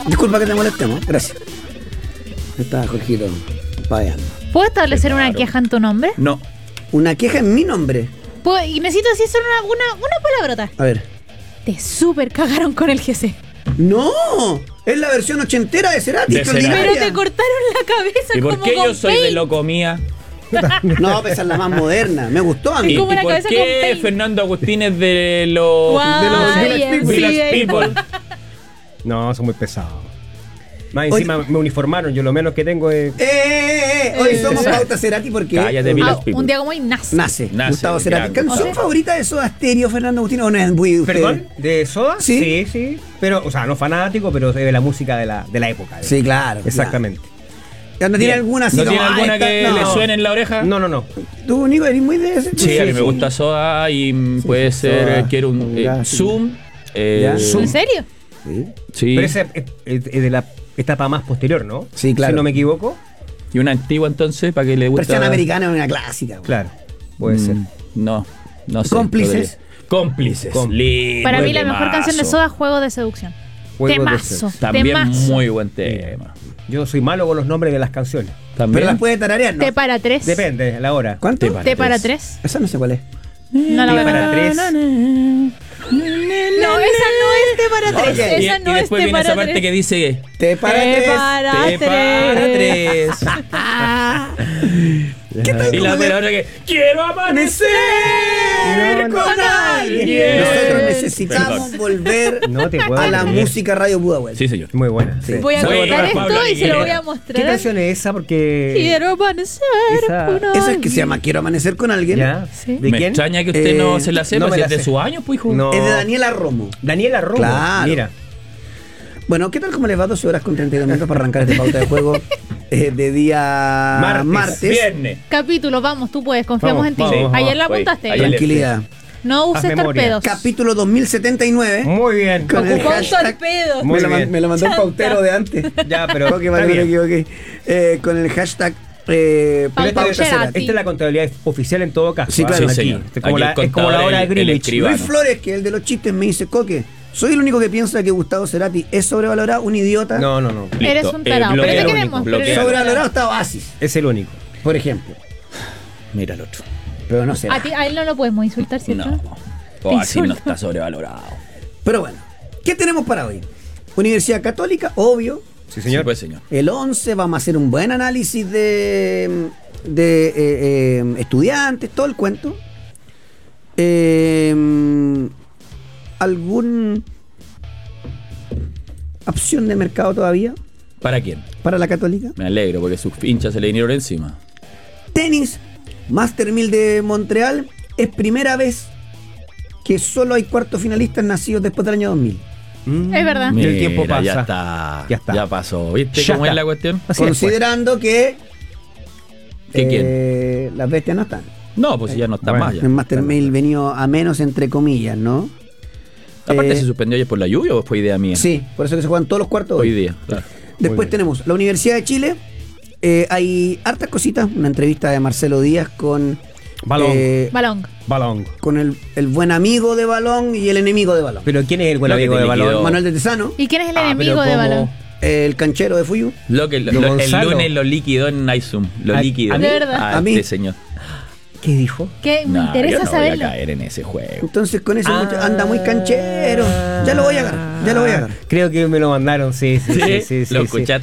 Disculpa que te molestemos, gracias. Está Jorgito padeando. ¿Puedo establecer una queja en tu nombre? No. Una queja en mi nombre. Y necesito decir solo una palabrota. A ver. Te super cagaron con el GC. ¡No! Es la versión ochentera de Cerati. De extraordinaria. Pero te cortaron la cabeza. ¿Y por como qué yo con soy de paint. Locomía? No, esa es la más moderna. Me gustó a mí. ¿Y como una por cabeza con qué paint. Fernando Agustín es de los YMCA. Village People? No, son muy pesados. Más encima me uniformaron. Yo lo menos que tengo es... Hoy somos Pauta Cerati porque Cállate, Village People. Un día como hoy nace. nace Gustavo Cerati. gran ¿Canción cosa. favorita de Soda Stereo, Fernando Agustín? ¿O no es muy usted? ¿Perdón? ¿De Soda? Sí. Sí. Pero, o sea, no fanático, pero es de la música de la época. Sí, claro. Exactamente. Claro. ¿No tiene Bien. alguna así ¿No como, tiene alguna esta? que No. le suene en la oreja? No. ¿Tú, Nico, eres muy de ese? Sí, a mí me gusta Soda y puede ser, Soda. quiero un Ya, sí. Zoom. Ya. Zoom. ¿En serio? Sí. Sí. Pero esa es de la etapa más posterior, ¿no? Sí, claro. Si no me equivoco. Y una antigua entonces, para que le guste. Versión americana es una clásica. güey. Claro, puede ser. No sé. Cómplices. Cómplices. Lindo Para mí la mejor temazo. canción de Soda, Juego de Seducción. Juego de Temazo. Seducción. También Temazo. muy buen tema. Yo soy malo con los nombres de las canciones. También. Pero las puede tararear, ¿no? T para 3. Depende, a la hora. ¿Cuánto? Te para T para tres. 3. Esa no sé cuál es. No la T voy a para cantar. 3. No, esa no es T para 3. Ok. Y, Esa no y es después T viene para esa parte 3. que dice Te para T tres. para T para 3. ¿Qué tal? Y la otra que quiero amanecer No, con alguien. Nosotros necesitamos Perdón. volver No te puedo a la creer. música Radio Pudahuel. Sí, señor. Muy buena. Sí. Voy a Voy a cortar tocar Pablo esto y se lo voy Aguilera. a mostrar. ¿Qué canción es esa? Porque... Quiero amanecer Esa- con Esa es que alguien. se llama Quiero amanecer con alguien. ¿Ya? Sí. ¿De Me quién? extraña que usted no se la sepa, no me si la es de sé. su año, pues, hijo. No. Es de Daniela Romo. Daniela Romo. Claro. Mira. Bueno, ¿qué tal como les va? 12 horas con 32 minutos para arrancar este pauta de juego de día martes. Viernes. Capítulo, vamos, tú puedes, confiamos Vamos, en ti. vamos, Ayer la voy. apuntaste. Ayer le- Tranquilidad. No uses memoria. torpedos. Capítulo 2079. Muy bien. Con el Ocupó un hashtag- torpedo. Muy Me lo, bien. me lo mandó un pautero de antes. Ya, pero Ok, vale, está me bien. equivoqué. Con el hashtag Pero Pauta esta, Cerati. esta es la contabilidad oficial en todo caso. Sí, claro. Aquí. Sí, señor. Es como, Aquí la, el es como la contador, hora de el Greenwich. escribano. Luis Flores, que es el de los chistes, me dice: Coque, soy el único que piensa que Gustavo Cerati es sobrevalorado, un idiota. No. Eres un tarado, pero te bloquealo, queremos. pero eres bloquealo. Sobrevalorado está Oasis, Es el único. por ejemplo. Mira el otro. Pero no sé. A él no lo podemos insultar, ¿cierto? No. Así no está sobrevalorado. Pero bueno, ¿qué tenemos para hoy? Universidad Católica, obvio. Sí, señor. Sí, pues, señor. El 11, vamos a hacer un buen análisis de estudiantes, todo el cuento. ¿Algún opción de mercado todavía ¿Para quién? para la Católica? Me alegro porque sus hinchas se le vinieron encima. Tenis, Master 1000 de Montreal, es primera vez que solo hay cuartos finalistas nacidos después del año 2000. Es verdad. Mira, el tiempo Ya pasa. está. Ya está. Ya pasó. ¿Viste Ya cómo está. es la cuestión? Así es, Considerando que ¿Qué las bestias no están. No, pues ya no está Bueno, más. Ya. El Master 1000 venido a menos, entre comillas, ¿no? Aparte, Eh, ¿se suspendió ayer por la lluvia o fue idea mía? Sí, por eso que se juegan todos los cuartos Hoy hoy. día, claro. Después Muy bien. tenemos la Universidad de Chile. Hay hartas cositas. Una entrevista de Marcelo Díaz con Balón. Balón. Balón. con el buen amigo de Balón y el enemigo de Balón. Pero ¿quién es el buen Lo que amigo te de liquidó. Balón? Manuel de Tesano, ¿Y quién es el Ah, enemigo pero de ¿cómo? Balón? el canchero de Fuyu. El Gonzalo. lunes lo liquidó en Nizum. Lo ¿A- liquidó. a mí? ¿De verdad? A ¿A mí? este señor. ¿Qué dijo? Que me No, interesa yo no saberlo. voy a caer en ese juego. Entonces con ese Ah. muchacho anda muy canchero. Ya lo voy a agarrar. Ya lo voy a agarrar. Creo que me lo mandaron, sí. ¿Lo escuchaste?